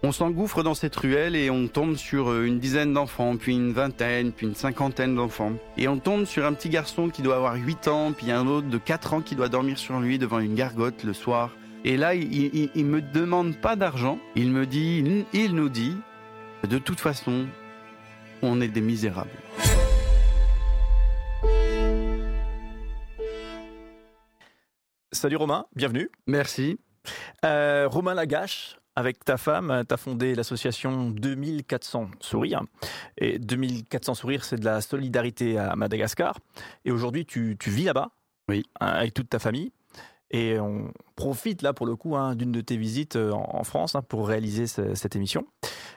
On s'engouffre dans cette ruelle et on tombe sur une dizaine d'enfants, puis une vingtaine, puis une cinquantaine d'enfants. Et on tombe sur un petit garçon qui doit avoir 8 ans, puis un autre de 4 ans qui doit dormir sur lui devant une gargote le soir. Et là, il me demande pas d'argent. Il nous dit, de toute façon, on est des misérables. Salut Romain, bienvenue. Merci. Romain Lagache, avec ta femme, tu as fondé l'association 2400 Sourires. Et 2400 Sourires, c'est de la solidarité à Madagascar. Et aujourd'hui, tu vis là-bas, Oui. Avec toute ta famille. Et on profite là, pour le coup, d'une de tes visites en France pour réaliser cette émission.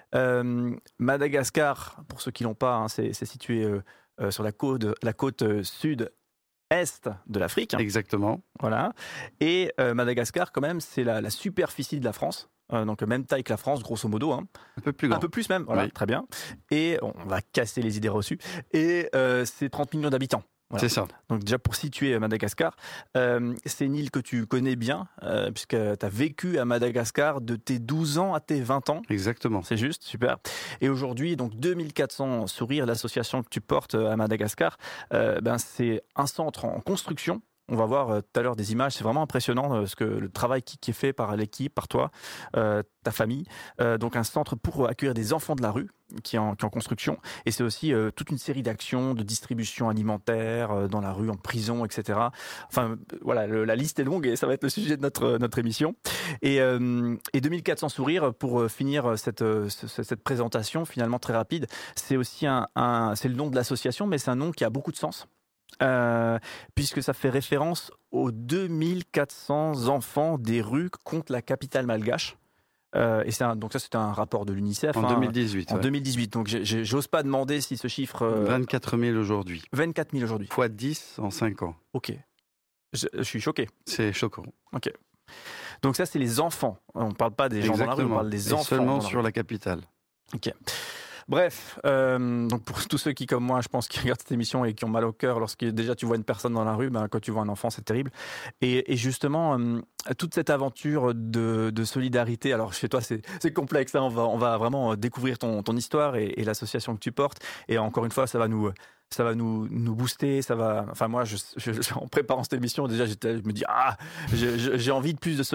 Madagascar, pour ceux qui ne l'ont pas, c'est situé sur la côte sud-est de l'Afrique. Exactement. Voilà. Et Madagascar, quand même, c'est la superficie de la France. Donc même taille que la France, grosso modo. Un peu plus grand. Un peu plus même, voilà, Oui. très bien. Et on va casser les idées reçues. Et c'est 30 millions d'habitants. Voilà. C'est ça. Donc déjà pour situer Madagascar, c'est une île que tu connais bien, puisque tu as vécu à Madagascar de tes 12 ans à tes 20 ans. Exactement. C'est juste, super. Et aujourd'hui, donc 2400 Sourires, l'association que tu portes à Madagascar, c'est un centre en construction. On va voir tout à l'heure des images, c'est vraiment impressionnant le travail qui est fait par l'équipe, par toi, ta famille. Donc un centre pour accueillir des enfants de la rue qui est en construction. Et c'est aussi toute une série d'actions de distribution alimentaire dans la rue, en prison, etc. Enfin voilà, la liste est longue et ça va être le sujet de notre émission. Et 2400 Sourires, pour finir cette présentation finalement très rapide, c'est aussi c'est le nom de l'association, mais c'est un nom qui a beaucoup de sens. Puisque ça fait référence aux 2400 enfants des rues contre la capitale malgache. Donc ça, c'était un rapport de l'UNICEF. En 2018. En 2018. Donc j'ose pas demander si ce chiffre... 24 000 aujourd'hui. 24 000 aujourd'hui. Fois 10 en 5 ans. Ok. Je suis choqué. C'est choquant. Ok. Donc ça, c'est les enfants. On ne parle pas des gens dans la rue, on parle des enfants. Seulement sur la capitale. Ok. Bref, donc pour tous ceux qui, comme moi, je pense, qui regardent cette émission et qui ont mal au cœur lorsque déjà tu vois une personne dans la rue, quand tu vois un enfant, c'est terrible. Et justement, toute cette aventure de solidarité, alors chez toi, c'est complexe, hein, on va vraiment découvrir ton histoire et l'association que tu portes. Et encore une fois, ça va nous booster, ça va. Enfin moi, en préparant cette émission, déjà, je me dis j'ai envie de plus de solidarité.